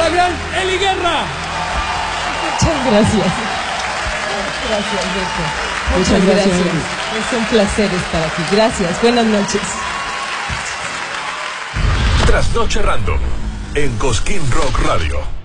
gran Eli Guerra. Muchas gracias. Gracias, Beto. Muchas gracias. Es un placer estar aquí. Gracias. Buenas noches. Trasnoche Random en Cosquín Rock Radio.